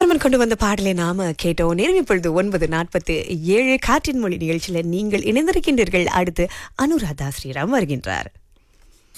விக்ரமன் கொண்டு வந்த பாடலை நாம கேட்டோம். நேரம் இப்பொழுது 9:47. காற்றின் மொழி நிகழ்ச்சியில நீங்கள் இணைந்திருக்கின்றீர்கள். அடுத்து அனுராதா ஸ்ரீராம் வருகின்றார்.